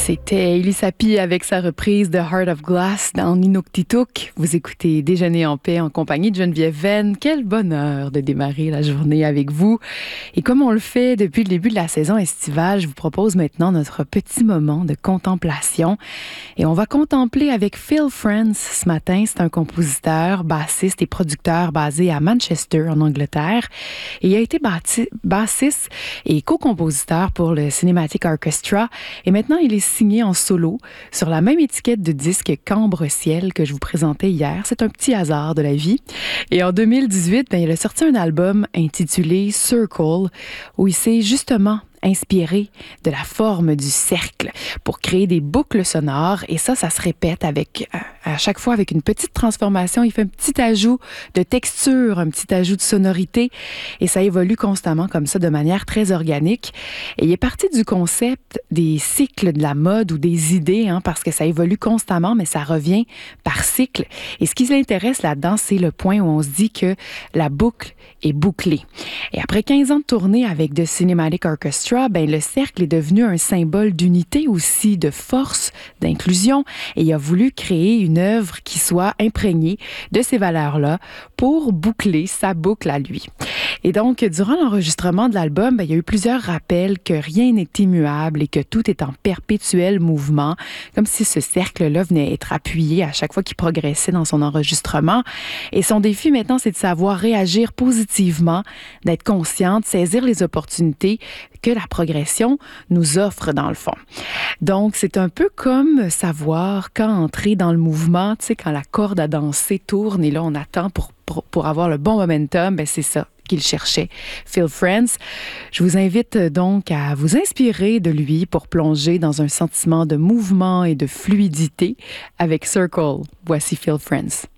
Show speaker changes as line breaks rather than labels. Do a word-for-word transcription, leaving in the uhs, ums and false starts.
C'était Elisapi avec sa reprise de Heart of Glass dans Inuktitut. Vous écoutez Déjeuner en paix en compagnie de Geneviève Venn. Quel bonheur de démarrer la journée avec vous. Et comme on le fait depuis le début de la saison estivale, je vous propose maintenant notre petit moment de contemplation. Et on va contempler avec Phil Friends ce matin. C'est un compositeur, bassiste et producteur basé à Manchester, en Angleterre. Et il a été bâti- bassiste et co-compositeur pour le Cinematic Orchestra. Et maintenant, il est signé en solo sur la même étiquette de disque qu'Ambre-Ciel que je vous présentais hier. C'est un petit hasard de la vie. Et en deux mille dix-huit, ben, il a sorti un album intitulé Circle où il s'est justement inspiré de la forme du cercle pour créer des boucles sonores. Et ça, ça se répète avec, à chaque fois avec une petite transformation. Il fait un petit ajout de texture, un petit ajout de sonorité. Et ça évolue constamment comme ça de manière très organique. Et il est parti du concept des cycles de la mode ou des idées, hein, parce que ça évolue constamment, mais ça revient par cycle. Et ce qui l'intéresse là-dedans, c'est le point où on se dit que la boucle est bouclée. Et après quinze ans de tournée avec The Cinematic Orchestra, ben, le cercle est devenu un symbole d'unité aussi, de force, d'inclusion. Et il a voulu créer une œuvre qui soit imprégnée de ces valeurs-là pour boucler sa boucle à lui. Et donc, durant l'enregistrement de l'album, ben, il y a eu plusieurs rappels que rien n'est immuable et que tout est en perpétuel mouvement, comme si ce cercle-là venait être appuyé à chaque fois qu'il progressait dans son enregistrement. Et son défi maintenant, c'est de savoir réagir positivement, d'être conscient, de saisir les opportunités que la progression nous offre dans le fond. Donc, c'est un peu comme savoir quand entrer dans le mouvement, tu sais, quand la corde à danser tourne et là, on attend pour, pour, pour avoir le bon momentum, ben c'est ça qu'il cherchait, Phil Friends. Je vous invite donc à vous inspirer de lui pour plonger dans un sentiment de mouvement et de fluidité avec Circle. Voici Phil Friends.